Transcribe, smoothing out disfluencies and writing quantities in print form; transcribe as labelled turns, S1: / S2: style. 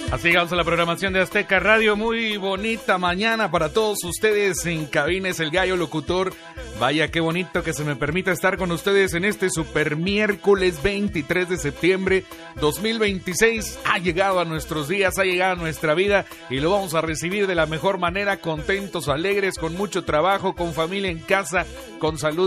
S1: Así llegamos a la programación de Azteca Radio. Muy bonita mañana para todos ustedes. En cabina es el Gallo Locutor. Vaya, qué bonito que se me permita estar con ustedes en este super miércoles 23 de septiembre 2026. Ha llegado a nuestros días, ha llegado a nuestra vida y lo vamos a recibir de la mejor manera, contentos, alegres, con mucho trabajo, con familia en casa, con salud